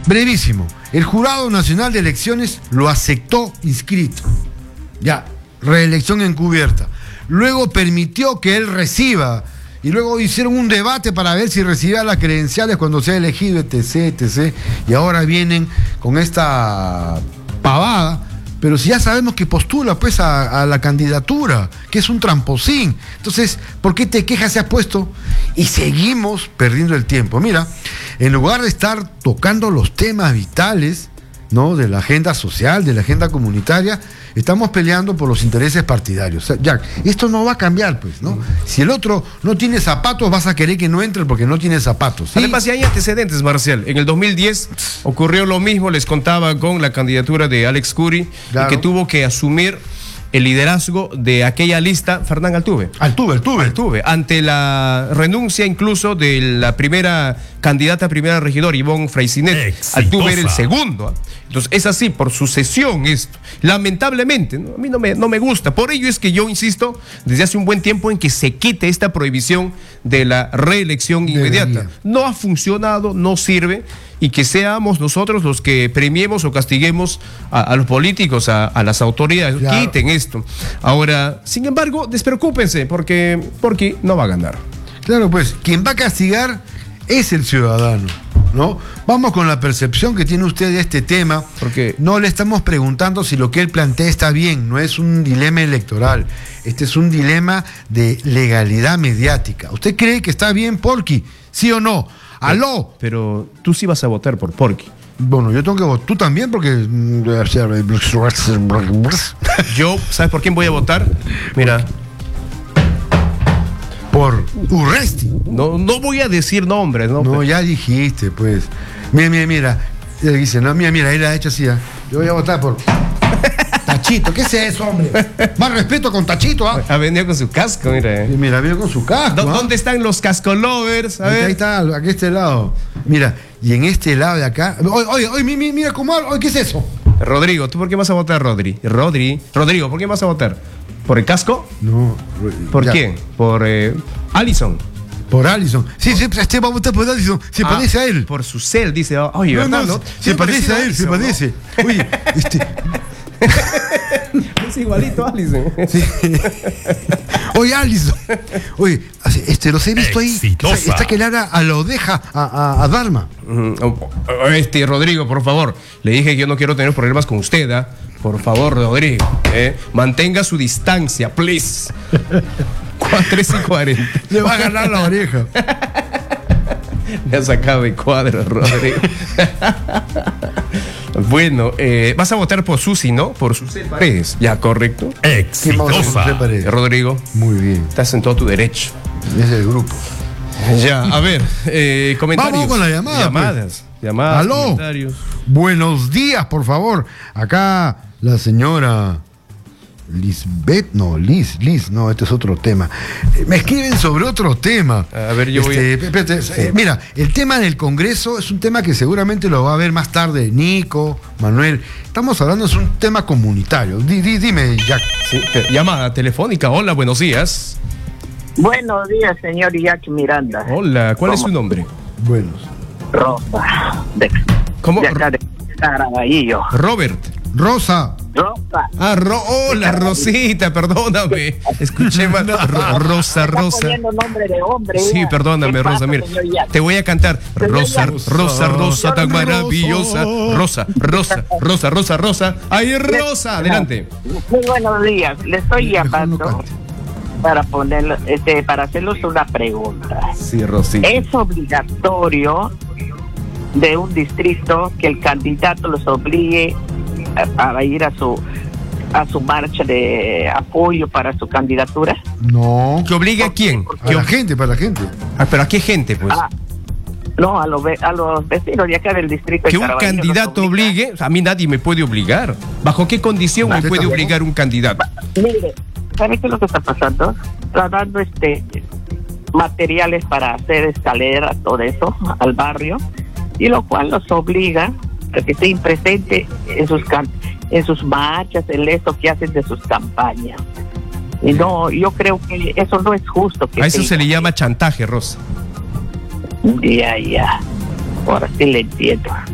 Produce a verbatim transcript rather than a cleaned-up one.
brevísimo. El Jurado Nacional de Elecciones lo aceptó inscrito. Ya, reelección encubierta. Luego permitió que él reciba. Y luego hicieron un debate para ver si recibía las credenciales cuando sea elegido, etc, etcétera. Y ahora vienen con esta pavada. Pero si ya sabemos que postula pues a, a la candidatura, que es un tramposín. Entonces, ¿por qué te quejas se ha puesto? Y seguimos perdiendo el tiempo. Mira, en lugar de estar tocando los temas vitales, ¿no?, de la agenda social, de la agenda comunitaria, estamos peleando por los intereses partidarios. O sea, Jack, esto no va a cambiar, pues, ¿no? Si el otro no tiene zapatos, vas a querer que no entre porque no tiene zapatos. ¿Sí? Además, ya hay antecedentes, Marcial. En el dos mil diez ocurrió lo mismo, les contaba, con la candidatura de Alex Curi, claro, y que tuvo que asumir el liderazgo de aquella lista Fernán Altuve. Altuve, Altuve. Altuve, ante la renuncia incluso de la primera candidata a primera regidor, Ivonne Freycinet. Altuve era el segundo. ¿eh? Entonces, es así, por sucesión esto. Lamentablemente, ¿no? A mí no me, no me gusta. Por ello es que yo insisto desde hace un buen tiempo en que se quite esta prohibición de la reelección inmediata. Debería. No ha funcionado, no sirve, y que seamos nosotros los que premiemos o castiguemos a, a los políticos, a, a las autoridades. Claro. Quiten esto. Ahora, sin embargo, despreocúpense, porque, porque no va a ganar. Claro, pues, quien va a castigar es el ciudadano, ¿no? Vamos con la percepción que tiene usted de este tema, porque no le estamos preguntando si lo que él plantea está bien, no es un dilema electoral, este es un dilema de legalidad mediática. ¿Usted cree que está bien Porky? ¿Sí o no? ¡Aló! Pero tú sí vas a votar por Porky. Bueno, yo tengo que votar. Tú también, porque yo, ¿sabes por quién voy a votar? Mira. Por Urresti. No, no voy a decir nombres, ¿no? No, pero... ya dijiste, pues. Mira, mira, mira. Él dice, no, mira, mira, él ha hecho así. ¿eh? Yo voy a votar por Tachito. ¿Qué es eso, hombre? Más respeto con Tachito, ¿ah? ¿eh? Ha venido con su casco, mira. Eh. Mira, ha venido con su casco. ¿Dó- ¿eh? ¿Dónde están los cascolovers? A ver. Ahí está, aquí a este lado. Mira, y en este lado de acá. Oye, oye, oye, mira, mira cómo habla. ¿Qué es eso? Rodrigo, ¿tú por qué vas a votar, Rodri? Rodri. Rodrigo, ¿por qué vas a votar? ¿Por el casco? No. ¿Por ya. quién? Por eh, Allison. Por Allison. Sí, sí, este va a votar por Allison. Se ah, parece a él. Por su cel, dice. Oye, no, ¿verdad? No, ¿no? Se, se parece a él, Allison, se parece. ¿No? Oye, este. Es igualito a Allison. Sí. Oye, Allison. Oye, este, los he visto ahí. Está, está que le haga a la oveja a, a, a Dharma. Este, Rodrigo, por favor. Le dije que yo no quiero tener problemas con usted, ¿eh? Por favor, Rodrigo. ¿eh? Mantenga su distancia, please. tres y cuarenta. Le va a ganar la oreja. Me ha sacado de cuadro, Rodrigo. Bueno, eh, vas a votar por Susi, ¿no? Por Susi Paredes. Ya, correcto. Exitosa. Rodrigo. Muy bien. Estás en todo tu derecho. Es el grupo. Ya, a ver, eh, comentarios. Vamos con la llamada. Llamadas. Pues. Llamadas. Aló. Comentarios. Buenos días, por favor. Acá la señora Lisbeth, no, Liz, Liz, no, este es otro tema. Eh, me escriben sobre otro tema. A ver, yo este, voy a... espérate, sí. eh, mira, el tema del Congreso es un tema que seguramente lo va a ver más tarde Nico, Manuel. Estamos hablando, es un tema comunitario. Di, di, dime, Jack. Sí, te, llamada telefónica. Hola, buenos días. Buenos días, señor Jack Miranda. Hola, ¿cuál es su nombre? Buenos. Rosa. De, ¿Cómo? de acá de Caraballo. Robert. Rosa. Rosa. Ah, Ro hola, Rosita, perdóname. Escuché mal. Ro Rosa, Rosa. Poniendo nombre de hombre. Sí, ya. perdóname, Rosa. Mira, te voy a cantar. Rosa, Rosa, Rosa, tan maravillosa. Rosa, Rosa, Rosa, Rosa, Rosa. ¡Ay, Rosa! Adelante. Muy buenos días. Le estoy llamando para ponerlo, este, para hacerles una pregunta. Sí, Rosita. ¿Es obligatorio de un distrito que el candidato los obligue a, a ir a su a su marcha de apoyo para su candidatura? No. ¿Que obligue a quién? A la gente, para la gente. Ah, pero ¿a qué gente, pues? Ah, no, a los, a los vecinos de acá del distrito. Que de un candidato obligue, o sea, a mí nadie me puede obligar. ¿Bajo qué condición me puede obligar un candidato? Mire, ¿sabe qué es lo que está pasando? Está dando este materiales para hacer escaleras, todo eso, al barrio, y lo cual los obliga a que estén presentes en sus can en sus marchas, en eso que hacen de sus campañas. Y no, yo creo que eso no es justo. Que a eso se, se le llama chantaje, Rosa. Ya, ya. Ahora sí le entiendo.